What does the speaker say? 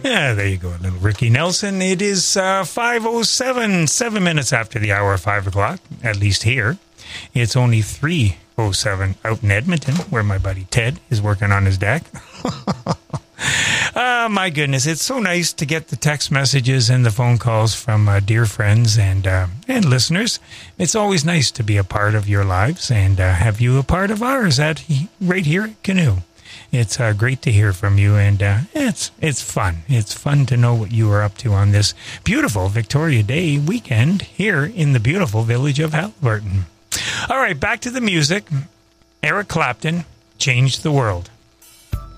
Yeah, there you go, little Ricky Nelson. It is 5:07, 7 minutes after the hour of 5 o'clock, at least here. It's only 3:07 out in Edmonton, where my buddy Ted is working on his deck. My goodness, it's so nice to get the text messages and the phone calls from dear friends and listeners. It's always nice to be a part of your lives and have you a part of ours right here at Canoe. It's great to hear from you, and it's fun. It's fun to know what you are up to on this beautiful Victoria Day weekend here in the beautiful village of Haliburton. All right, back to the music. Eric Clapton changed the world.